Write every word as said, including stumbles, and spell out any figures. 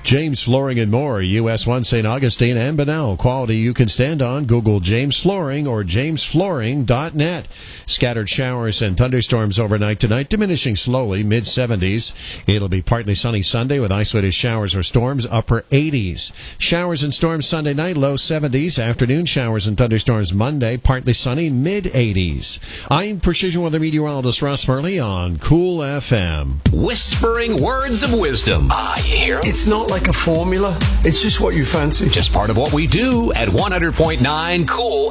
James Flooring and More, U S one Saint Augustine and Bunnell. Quality you can stand on. Google James Flooring or james flooring dot net. Scattered showers and thunderstorms overnight tonight, diminishing slowly, mid seventies. It'll be partly sunny Sunday with isolated showers or storms, upper eighties. Showers and storms Sunday night, low seventies. Afternoon showers and thunderstorms Monday, partly sunny, mid eighties. I'm Precision Weather Meteorologist Russ Murley on Cool F M. Whispering words of wisdom. Ah, you hear 'em? It's not like a formula. It's just what you fancy. Just part of what we do at one hundred point nine Cool